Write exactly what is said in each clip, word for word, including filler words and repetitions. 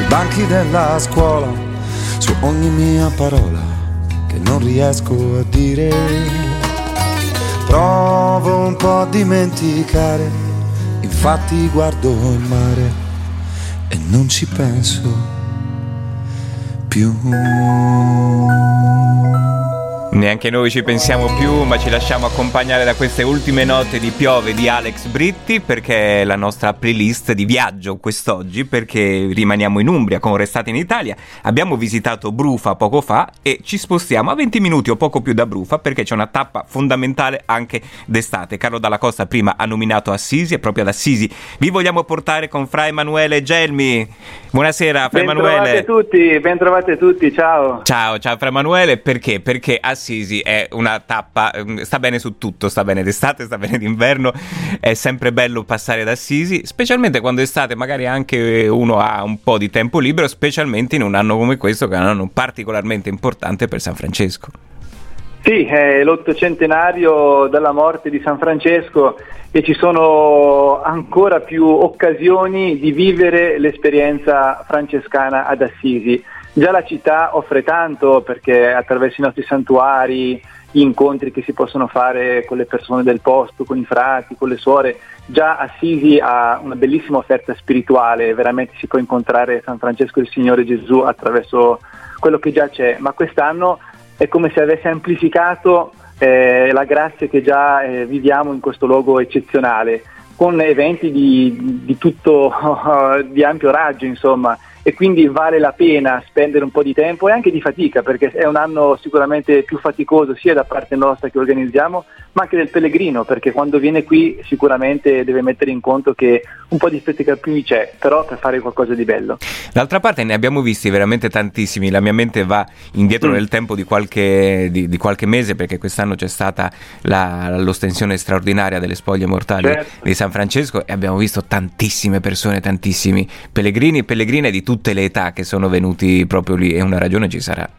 banchi della scuola, su ogni mia parola che non riesco a dire. Provo un po' a dimenticare, infatti guardo il mare e non ci penso più. Neanche noi ci pensiamo più, ma ci lasciamo accompagnare da queste ultime note di Piove di Alex Britti, perché è la nostra playlist di viaggio quest'oggi, perché rimaniamo in Umbria con Restate in Italia. Abbiamo visitato Brufa poco fa e ci spostiamo a venti minuti o poco più da Brufa, perché c'è una tappa fondamentale anche d'estate. Carlo Dalla Costa prima ha nominato Assisi, e proprio ad Assisi vi vogliamo portare con Fra Emanuele Gelmi. Buonasera Fra Emanuele. Ben trovate tutti, ben trovate tutti, ciao. Ciao, ciao Fra Emanuele, perché? Perché Assisi è una tappa, sta bene su tutto, sta bene d'estate, sta bene d'inverno, è sempre bello passare ad Assisi, specialmente quando estate magari anche uno ha un po' di tempo libero, specialmente in un anno come questo, che è un anno particolarmente importante per San Francesco. Sì, è l'ottocentenario della morte di San Francesco e ci sono ancora più occasioni di vivere l'esperienza francescana ad Assisi. Già la città offre tanto, perché attraverso i nostri santuari, gli incontri che si possono fare con le persone del posto, con i frati, con le suore, già Assisi ha una bellissima offerta spirituale, veramente si può incontrare San Francesco e il Signore Gesù attraverso quello che già c'è, ma quest'anno è come se avesse amplificato eh, la grazia che già eh, viviamo in questo luogo eccezionale, con eventi di, di tutto, di ampio raggio, insomma, e quindi vale la pena spendere un po' di tempo e anche di fatica, perché è un anno sicuramente più faticoso sia da parte nostra che organizziamo, ma anche del pellegrino, perché quando viene qui sicuramente deve mettere in conto che un po' di fatica più c'è, però per fare qualcosa di bello. D'altra parte ne abbiamo visti veramente tantissimi, la mia mente va indietro mm. nel tempo di qualche, di, di qualche mese, perché quest'anno c'è stata la, l'ostensione straordinaria delle spoglie mortali certo. di San Francesco, e abbiamo visto tantissime persone, tantissimi pellegrini e pellegrine di tutte le età che sono venuti proprio lì, e una ragione ci sarà.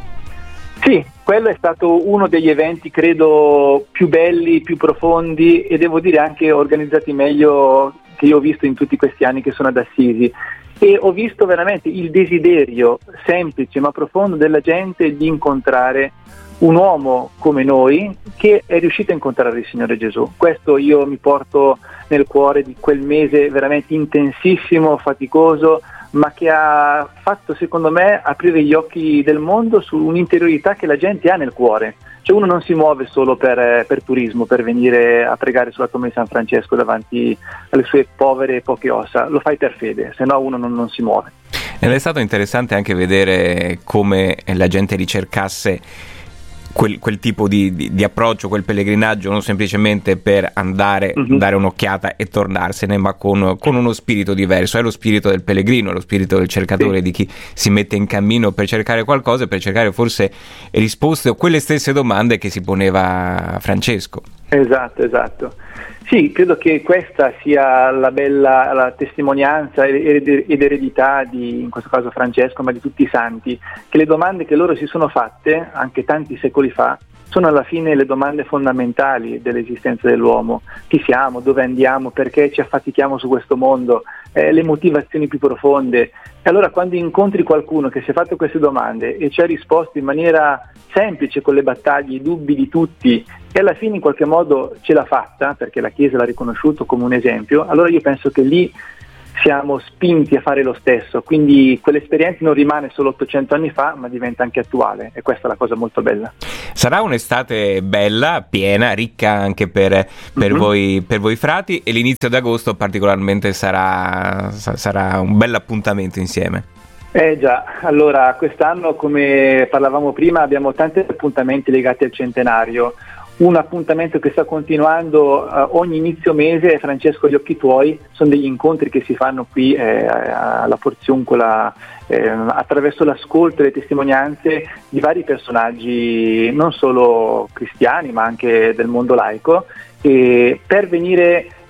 Sì, quello è stato uno degli eventi credo più belli, più profondi e devo dire anche organizzati meglio che io ho visto in tutti questi anni che sono ad Assisi, e ho visto veramente il desiderio semplice ma profondo della gente di incontrare un uomo come noi che è riuscito a incontrare il Signore Gesù. Questo io mi porto nel cuore di quel mese veramente intensissimo, faticoso, ma che ha fatto secondo me aprire gli occhi del mondo su un'interiorità che la gente ha nel cuore. Cioè uno non si muove solo per, per turismo, per venire a pregare sulla tomba di San Francesco davanti alle sue povere e poche ossa, lo fai per fede, se no uno non, non si muove. Ed è stato interessante anche vedere come la gente ricercasse Quel, quel tipo di, di, di approccio, quel pellegrinaggio, non semplicemente per andare, mm-hmm. dare un'occhiata e tornarsene, ma con, con uno spirito diverso. È lo spirito del pellegrino, è lo spirito del cercatore, sì. di chi si mette in cammino per cercare qualcosa, per cercare forse risposte o quelle stesse domande che si poneva Francesco. Esatto, esatto. Sì, credo che questa sia la bella la testimonianza ed eredità di, in questo caso Francesco, ma di tutti i santi, che le domande che loro si sono fatte, anche tanti secoli fa, sono alla fine le domande fondamentali dell'esistenza dell'uomo. Chi siamo, dove andiamo, perché ci affatichiamo su questo mondo, eh, le motivazioni più profonde. E allora quando incontri qualcuno che si è fatto queste domande e ci ha risposto in maniera semplice, con le battaglie, i dubbi di tutti, e alla fine in qualche modo ce l'ha fatta, perché la Chiesa l'ha riconosciuto come un esempio, allora io penso che lì siamo spinti a fare lo stesso, quindi quell'esperienza non rimane solo ottocento anni fa, ma diventa anche attuale, e questa è la cosa molto bella. Sarà un'estate bella, piena, ricca anche per, per, mm-hmm. voi, per voi frati, e l'inizio d'agosto particolarmente sarà, sarà un bel appuntamento insieme. Eh già, allora quest'anno, come parlavamo prima, abbiamo tanti appuntamenti legati al centenario. Un appuntamento che sta continuando uh, ogni inizio mese è Francesco gli occhi tuoi, sono degli incontri che si fanno qui eh, alla Porziuncola eh, attraverso l'ascolto e le testimonianze di vari personaggi, non solo cristiani ma anche del mondo laico, e per venire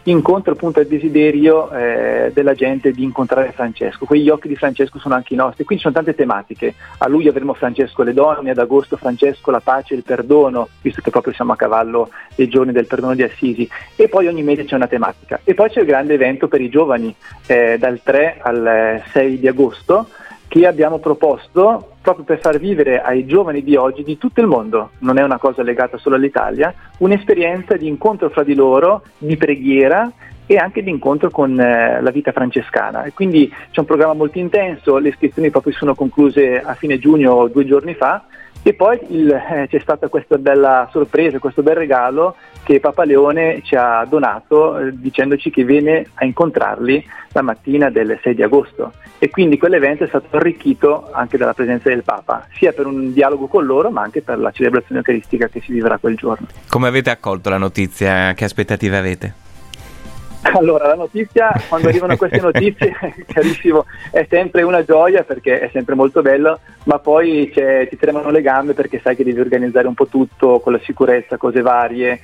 incontro appunto al desiderio eh, della gente di incontrare Francesco. Quegli occhi di Francesco sono anche i nostri, quindi ci sono tante tematiche. A luglio avremo Francesco e le donne, ad agosto Francesco, la pace e il perdono, visto che proprio siamo a cavallo dei giorni del perdono di Assisi, e poi ogni mese c'è una tematica. E poi c'è il grande evento per i giovani eh, dal tre al sei di agosto, che abbiamo proposto proprio per far vivere ai giovani di oggi di tutto il mondo, non è una cosa legata solo all'Italia, un'esperienza di incontro fra di loro, di preghiera e anche di incontro con eh, la vita francescana. E quindi c'è un programma molto intenso, le iscrizioni proprio sono concluse a fine giugno, due giorni fa, e poi il, eh, c'è stata questa bella sorpresa, questo bel regalo che Papa Leone ci ha donato eh, dicendoci che viene a incontrarli la mattina del sei di agosto, e quindi quell'evento è stato arricchito anche dalla presenza del Papa, sia per un dialogo con loro ma anche per la celebrazione eucaristica che si vivrà quel giorno. Come avete accolto la notizia? Che aspettative avete? Allora, la notizia, quando arrivano queste notizie, carissimo, è sempre una gioia perché è sempre molto bello, ma poi c'è, ti tremano le gambe perché sai che devi organizzare un po' tutto con la sicurezza, cose varie,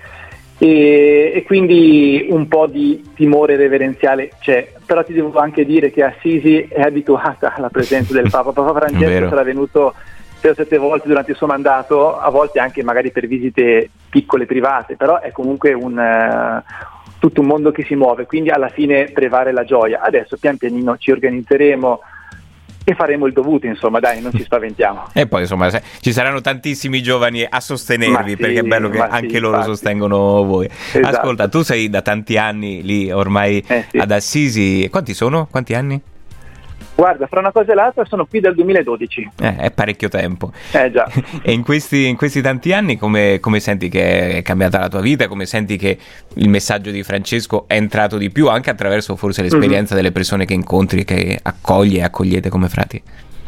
e, e quindi un po' di timore reverenziale c'è. Però ti devo anche dire che Assisi è abituata alla presenza del Papa. Papa Francesco sarà venuto sei o sette volte durante il suo mandato, a volte anche magari per visite piccole private, però è comunque un... Uh, tutto un mondo che si muove, quindi alla fine prevale la gioia. Adesso pian pianino ci organizzeremo e faremo il dovuto, insomma, dai, non ci spaventiamo. E poi insomma ci saranno tantissimi giovani a sostenervi, sì, perché è bello che anche sì, loro infatti. sostengono voi. Esatto. Ascolta, tu sei da tanti anni lì ormai eh, sì. ad Assisi, quanti sono? Quanti anni? Guarda, fra una cosa e l'altra sono qui dal duemiladodici. Eh, è parecchio tempo. Eh già. E in questi, in questi tanti anni come, come senti che è cambiata la tua vita? Come senti che il messaggio di Francesco è entrato di più anche attraverso forse l'esperienza mm-hmm. delle persone che incontri, che accogli e accogliete come frati?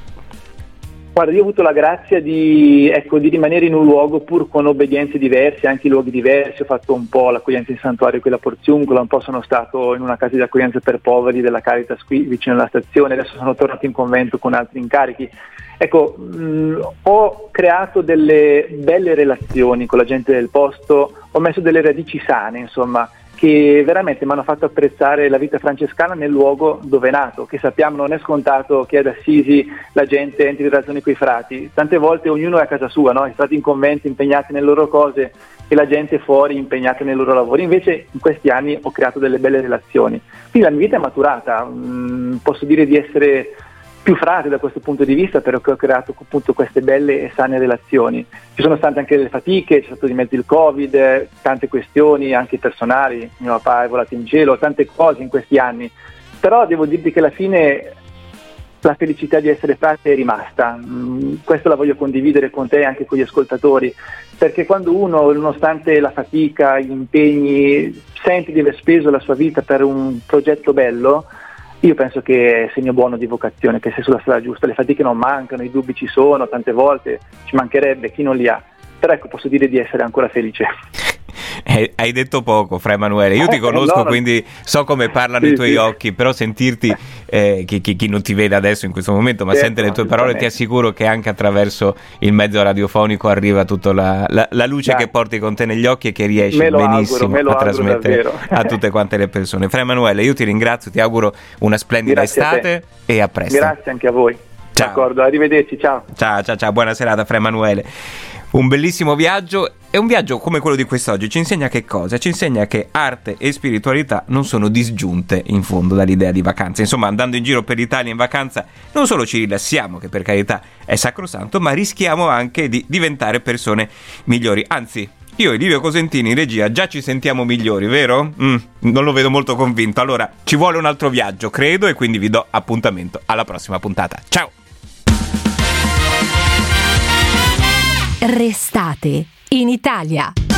Guarda, io ho avuto la grazia di, ecco, di rimanere in un luogo pur con obbedienze diverse, anche in luoghi diversi. Ho fatto un po' l'accoglienza in santuario qui alla Porziungola, un po' sono stato in una casa di accoglienza per poveri della Caritas qui vicino alla stazione, adesso sono tornato in convento con altri incarichi. Ecco, mh, ho creato delle belle relazioni con la gente del posto, ho messo delle radici sane, insomma, che veramente mi hanno fatto apprezzare la vita francescana nel luogo dove è nato, che sappiamo non è scontato che ad Assisi la gente entri in relazione con i frati. Tante volte ognuno è a casa sua, no? I frati in convento impegnati nelle loro cose e la gente fuori impegnata nei loro lavori. Invece in questi anni ho creato delle belle relazioni. Quindi la mia vita è maturata, mm, posso dire di essere più frate da questo punto di vista, perché ho creato appunto queste belle e sane relazioni. Ci sono state anche delle fatiche, c'è stato di mezzo il Covid, tante questioni anche personali, mio papà è volato in cielo, tante cose in questi anni, però devo dirti che alla fine la felicità di essere frate è rimasta. Mm, questo la voglio condividere con te e anche con gli ascoltatori, perché quando uno, nonostante la fatica, gli impegni, sente di aver speso la sua vita per un progetto bello, io penso che è segno buono di vocazione, che sei sulla strada giusta. Le fatiche non mancano, i dubbi ci sono, tante volte ci mancherebbe chi non li ha, però ecco, posso dire di essere ancora felice. Eh, hai detto poco, Fra Emanuele, io ti conosco, no, no. quindi so come parlano sì, i tuoi sì. occhi, però sentirti, eh, chi, chi, chi non ti vede adesso in questo momento, ma certo, sente le tue parole, ti assicuro che anche attraverso il mezzo radiofonico arriva tutta la, la, la luce Dai. che porti con te negli occhi e che riesci benissimo auguro, a trasmettere davvero. a tutte quante le persone. Fra Emanuele, io ti ringrazio, ti auguro una splendida Grazie estate a e a presto. Grazie anche a voi. Ciao. D'accordo, arrivederci, ciao. Ciao, ciao, ciao, buona serata Fra Emanuele. Un bellissimo viaggio, e un viaggio come quello di quest'oggi ci insegna che cosa? Ci insegna che arte e spiritualità non sono disgiunte in fondo dall'idea di vacanza. Insomma, andando in giro per l'Italia in vacanza non solo ci rilassiamo, che per carità è sacrosanto, ma rischiamo anche di diventare persone migliori. Anzi, io e Livio Cosentini in regia già ci sentiamo migliori, vero? Mm, non lo vedo molto convinto. Allora, ci vuole un altro viaggio, credo, e quindi vi do appuntamento alla prossima puntata. Ciao! Restate in Italia.